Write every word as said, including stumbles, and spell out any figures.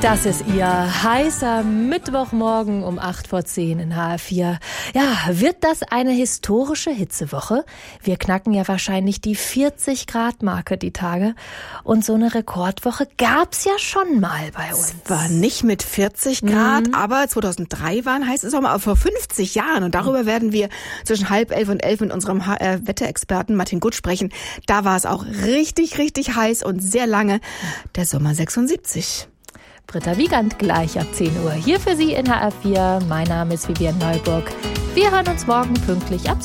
Das ist Ihr heißer Mittwochmorgen um acht vor zehn in H R vier. Ja, wird das eine historische Hitzewoche? Wir knacken ja wahrscheinlich die vierzig Grad Marke die Tage. Und so eine Rekordwoche gab's ja schon mal bei uns. Zwar nicht mit vierzig Grad, mhm. aber zweitausenddrei waren heiße Sommer, aber vor fünfzig Jahren. Und darüber werden wir zwischen halb elf und elf mit unserem H R-Wetterexperten Martin Gut sprechen. Da war es auch richtig, richtig heiß und sehr lange. Der Sommer sechsundsiebzig. Britta Wiegand gleich ab zehn Uhr hier für Sie in H R vier. Mein Name ist Vivian Neuburg. Wir hören uns morgen pünktlich ab